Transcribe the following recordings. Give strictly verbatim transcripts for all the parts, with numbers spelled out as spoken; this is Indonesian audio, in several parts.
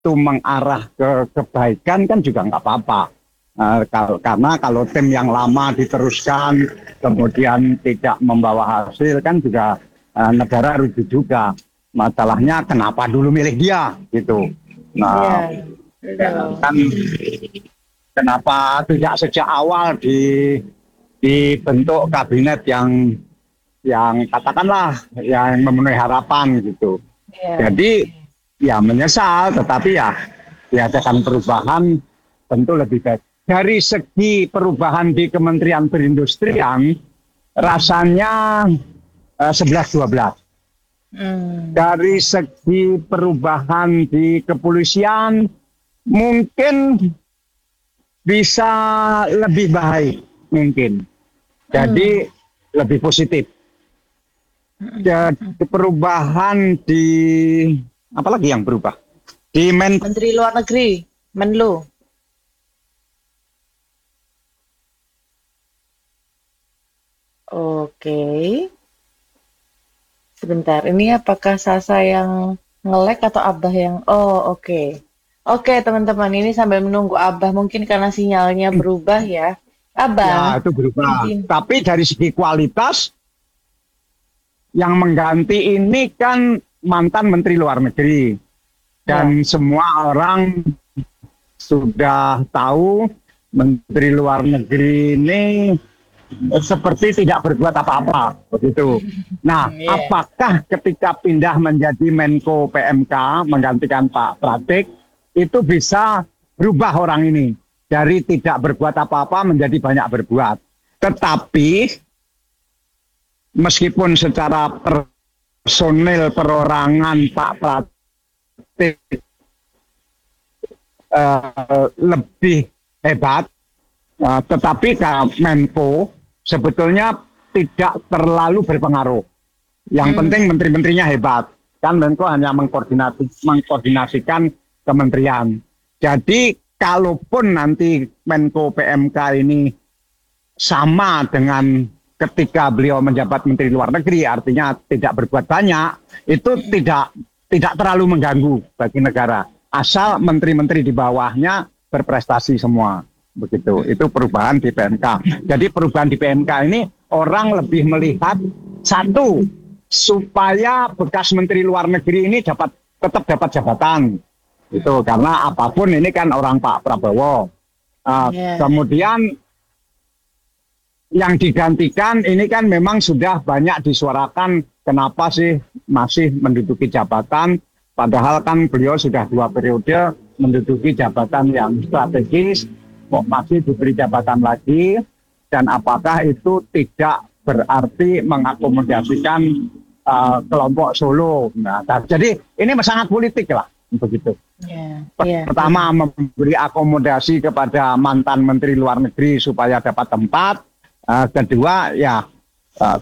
itu mengarah ke kebaikan kan juga nggak apa-apa. Uh, kalau, karena kalau tim yang lama diteruskan kemudian tidak membawa hasil kan juga uh, negara rugi juga. Masalahnya kenapa dulu milih dia gitu. Nah, yeah. kan kenapa tidak sejak awal di dibentuk kabinet yang yang katakanlah yang memenuhi harapan gitu. Yeah. Jadi ya menyesal, tetapi ya diadakan perubahan tentu lebih baik. Dari segi perubahan di Kementerian Perindustrian, rasanya eh, sebelas dua belas. Hmm. Dari segi perubahan di kepolisian, mungkin bisa lebih baik, mungkin. Jadi hmm. lebih positif. Jadi perubahan di, apalagi yang berubah? Di Men Menteri Luar Negeri, Menlu. Oke. Sebentar, ini apakah Sasa yang nge-lag atau Abah yang... Oh, oke. Okay. Oke, okay, teman-teman, ini sambil menunggu Abah, mungkin karena sinyalnya berubah ya. Abah. Ya, itu berubah. Izin. Tapi dari segi kualitas, yang mengganti ini kan mantan Menteri Luar Negeri. Dan ya. Semua orang sudah tahu Menteri Luar Negeri ini seperti tidak berbuat apa-apa begitu. Nah, yeah. apakah ketika pindah menjadi Menko P M K menggantikan Pak Pratik itu bisa berubah orang ini dari tidak berbuat apa-apa menjadi banyak berbuat? Tetapi meskipun secara personil perorangan Pak Pratik uh, lebih hebat, uh, tetapi kalau Menko sebetulnya tidak terlalu berpengaruh. Yang hmm. penting menteri-menterinya hebat. Kan Menko hanya mengkoordinasi, mengkoordinasikan kementerian. Jadi kalaupun nanti Menko P M K ini sama dengan ketika beliau menjabat Menteri Luar Negeri, artinya tidak berbuat banyak, itu hmm. tidak tidak terlalu mengganggu bagi negara. Asal menteri-menteri di bawahnya berprestasi semua. Begitu, itu perubahan di P M K. Jadi perubahan di P M K ini orang lebih melihat satu, supaya bekas Menteri Luar Negeri ini dapat tetap dapat jabatan, itu karena apapun ini kan orang Pak Prabowo. Uh, yeah. Kemudian yang digantikan ini kan memang sudah banyak disuarakan kenapa sih masih menduduki jabatan, padahal kan beliau sudah dua periode menduduki jabatan yang strategis. Kok masih diberi jabatan lagi, dan apakah itu tidak berarti mengakomodasikan uh, kelompok Solo? Nah, jadi ini sangat politik lah, begitu. Yeah, yeah, Pertama yeah. memberi akomodasi kepada mantan Menteri Luar Negeri supaya dapat tempat. Uh, kedua ya uh,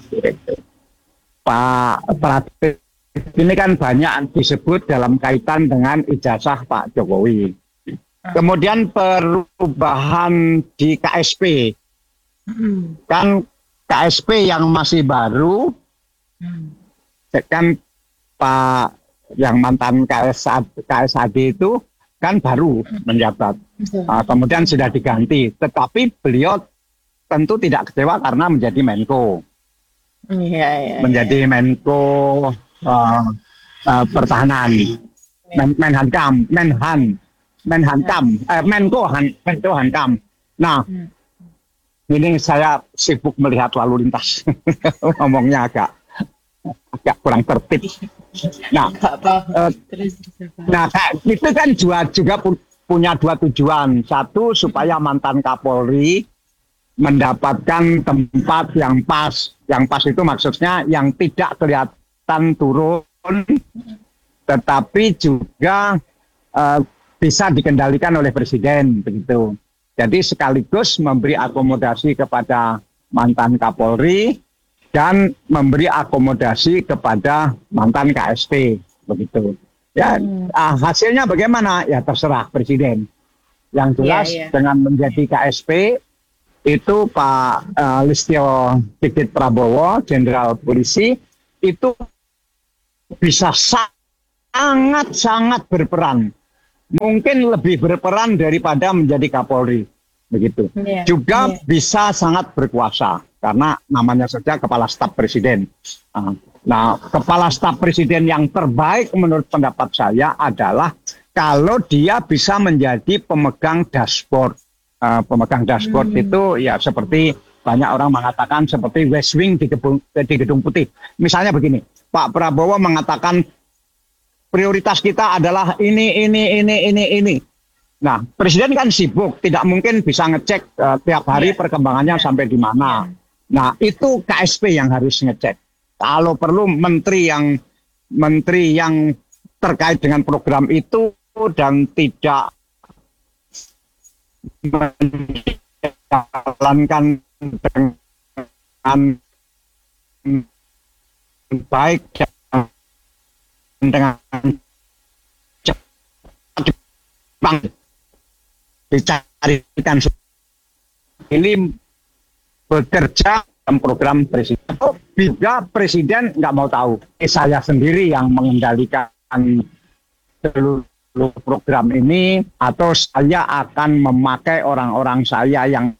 Pak Pratik ini kan banyak disebut dalam kaitan dengan ijazah Pak Jokowi. Kemudian perubahan di K S P, hmm. kan K S P yang masih baru, hmm. kan Pak yang mantan K S A D itu kan baru menjabat, hmm. uh, kemudian sudah diganti, tetapi beliau tentu tidak kecewa karena menjadi Menko, hmm, ya, ya, menjadi ya. Menko uh, uh, Pertahanan, ya. Men Menhankam, Menhan. Menhankam, eh, Menko, Han, Menko Hankam. Nah, hmm. ini saya sibuk melihat lalu lintas, ngomongnya agak agak kurang tertib. Nah, eh, nah itu kan juga, juga punya dua tujuan. Satu, supaya mantan Kapolri mendapatkan tempat yang pas. Yang pas itu maksudnya yang tidak kelihatan turun, tetapi juga eh, bisa dikendalikan oleh presiden, begitu. Jadi sekaligus memberi akomodasi kepada mantan Kapolri dan memberi akomodasi kepada mantan K S P, begitu. Ya, hmm. ah, hasilnya bagaimana? Ya terserah presiden. Yang jelas yeah, yeah. dengan menjadi K S P itu Pak uh, Listio Sigit Prabowo, Jenderal Polisi, itu bisa sangat-sangat berperan mungkin lebih berperan daripada menjadi Kapolri, begitu. Iya, Juga iya. bisa sangat berkuasa karena namanya saja kepala staf presiden. Ah, Nah, kepala staf presiden yang terbaik menurut pendapat saya adalah kalau dia bisa menjadi pemegang dashboard. Ah, pemegang dashboard Hmm. itu ya seperti banyak orang mengatakan seperti West Wing di, Gebung- di Gedung Putih. Misalnya begini, Pak Prabowo mengatakan prioritas kita adalah ini, ini, ini, ini, ini. Nah, presiden kan sibuk, tidak mungkin bisa ngecek eh, tiap hari Iya. perkembangannya sampai di mana. Nah, itu K S P yang harus ngecek. Kalau perlu menteri yang menteri yang terkait dengan program itu dan tidak menjalankan dengan baik dan dengan cepat dicarikan ini bekerja dalam program presiden. Juga presiden nggak mau tahu. Eh, saya sendiri yang mengendalikan seluruh program ini atau saya akan memakai orang-orang saya yang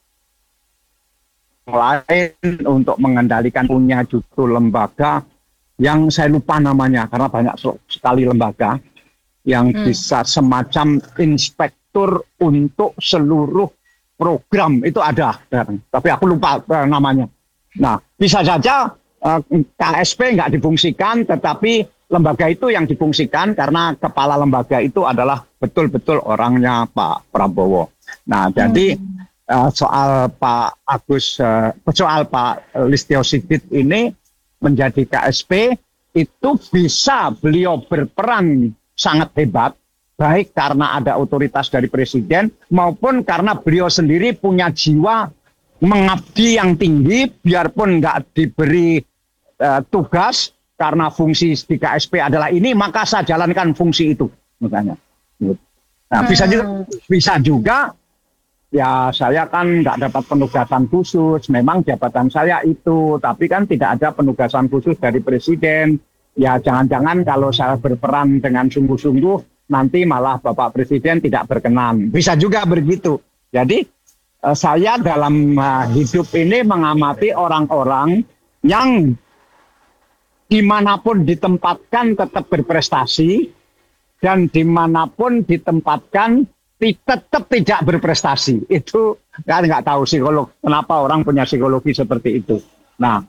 lain untuk mengendalikan punya judul lembaga yang saya lupa namanya karena banyak sekali lembaga yang Hmm. bisa semacam inspektur untuk seluruh program itu ada, tapi aku lupa eh, namanya. Nah, bisa saja eh, K S P nggak difungsikan, tetapi lembaga itu yang difungsikan karena kepala lembaga itu adalah betul-betul orangnya Pak Prabowo. Nah, jadi eh, soal Pak Agus, eh, soal Pak Listio Sigit ini menjadi K S P itu bisa beliau berperan sangat hebat, baik karena ada otoritas dari presiden maupun karena beliau sendiri punya jiwa mengabdi yang tinggi, biarpun nggak diberi uh, tugas karena fungsi di K S P adalah ini, maka saya jalankan fungsi itu, misalnya. Nah, bisa juga, bisa juga, ya saya kan nggak dapat penugasan khusus, memang jabatan saya itu, tapi kan tidak ada penugasan khusus dari presiden. Ya jangan-jangan kalau saya berperan dengan sungguh-sungguh, nanti malah Bapak Presiden tidak berkenan. Bisa juga begitu. Jadi eh, saya dalam uh, hidup ini mengamati orang-orang yang dimanapun ditempatkan tetap berprestasi dan dimanapun ditempatkan tetap tidak berprestasi. Itu kan nggak tahu psikolog kenapa orang punya psikologi seperti itu. Nah,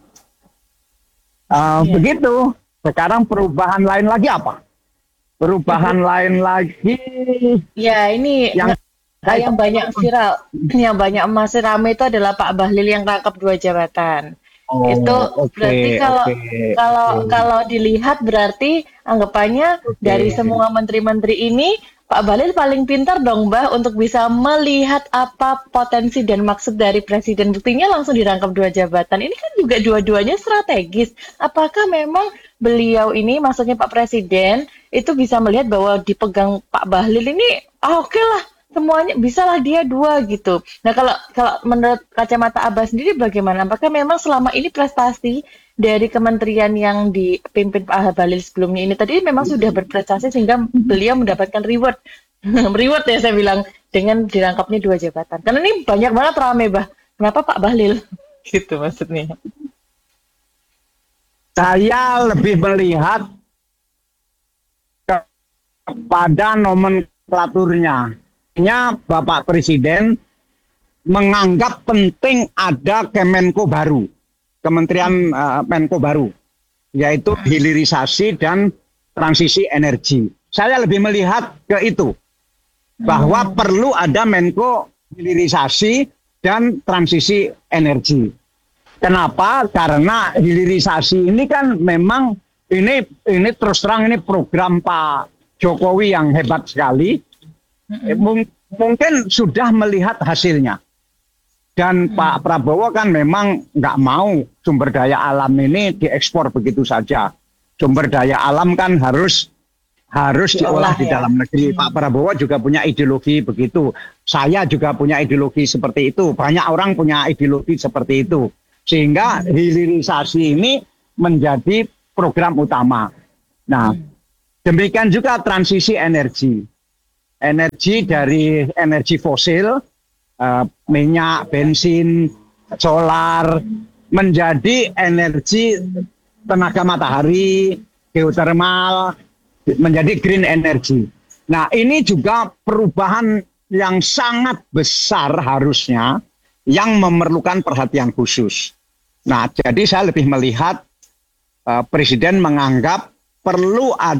uh, Iya. begitu. Sekarang perubahan lain lagi apa? Perubahan lain lagi Ya, ini yang nge- yang banyak viral, yang banyak masih rame itu adalah Pak Bahlil yang rangkap dua jabatan. oh Itu oke berarti kalau oke kalau oke kalau dilihat berarti anggapannya dari oke. semua menteri-menteri ini Pak Bahlil paling pintar dong, Mbah, untuk bisa melihat apa potensi dan maksud dari presiden. Buktinya langsung dirangkap dua jabatan. Ini kan juga dua-duanya strategis. Apakah memang beliau ini, maksudnya Pak Presiden, itu bisa melihat bahwa dipegang Pak Bahlil ini, ah oke lah, semuanya bisalah dia dua gitu. Nah, kalau kalau menurut kacamata Abah sendiri bagaimana? Apakah memang selama ini prestasi dari kementerian yang dipimpin Pak Bahlil sebelumnya ini tadi memang sudah berprestasi sehingga beliau mendapatkan reward, reward ya saya bilang dengan dirangkapnya dua jabatan. Karena ini banyak banget rame, Bah. Kenapa Pak Bahlil? Gitu maksudnya. Saya lebih melihat kepada nomenklaturnya. Nya Bapak Presiden menganggap penting ada Kemenko baru, Kementerian uh, Menko baru, yaitu hilirisasi dan transisi energi. Saya lebih melihat ke itu, bahwa perlu ada Menko hilirisasi dan transisi energi. Kenapa? Karena hilirisasi ini kan memang ini ini terus terang ini program Pak Jokowi yang hebat sekali. Eh, mung- mungkin sudah melihat hasilnya. Dan Pak Prabowo kan memang nggak mau sumber daya alam ini diekspor begitu saja. Sumber daya alam kan harus harus diolah Diolah di ya. dalam negeri. Pak Prabowo juga punya ideologi begitu. Saya juga punya ideologi seperti itu. Banyak orang punya ideologi seperti itu. Sehingga hilirisasi ini menjadi program utama. Nah, demikian juga transisi energi. energi dari energi fosil, uh, minyak, bensin, solar, menjadi energi tenaga matahari, geotermal, menjadi green energy. Nah, ini juga perubahan yang sangat besar harusnya yang memerlukan perhatian khusus. Nah, jadi saya lebih melihat uh, Presiden menganggap perlu ada